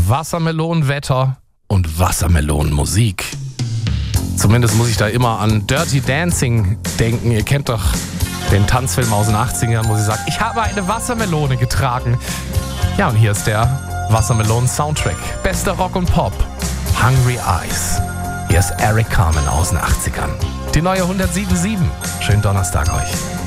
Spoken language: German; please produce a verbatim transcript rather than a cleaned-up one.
Wassermelonenwetter und Wassermelonenmusik. Zumindest muss ich da immer an Dirty Dancing denken. Ihr kennt doch den Tanzfilm aus den achtzigern, wo sie sagt, ich habe eine Wassermelone getragen. Ja, und hier ist der Wassermelonen-Soundtrack. Bester Rock und Pop. Hungry Eyes. Hier ist Eric Carmen aus den achtzigern. Die neue hundertsieben Komma sieben. Schönen Donnerstag euch.